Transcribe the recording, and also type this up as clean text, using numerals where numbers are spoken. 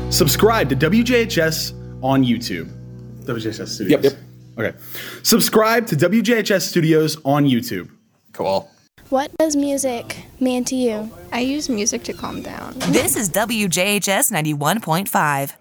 Subscribe to WJHS on YouTube. WJHS Studios. Yep. Okay. Subscribe to WJHS Studios on YouTube. Cool. What does music mean to you? I use music to calm down. This is WJHS 91.5.